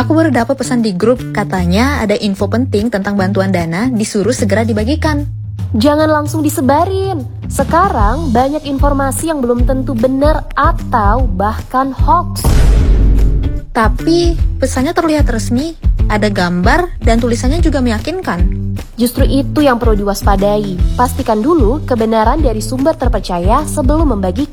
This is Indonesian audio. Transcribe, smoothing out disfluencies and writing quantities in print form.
Aku baru dapat pesan di grup, katanya ada info penting tentang bantuan dana, disuruh segera dibagikan. Jangan langsung disebarin. Sekarang banyak informasi yang belum tentu benar atau bahkan hoax. Tapi pesannya terlihat resmi, ada gambar dan tulisannya juga meyakinkan. Justru itu yang perlu diwaspadai. Pastikan dulu kebenaran dari sumber terpercaya sebelum membagikan.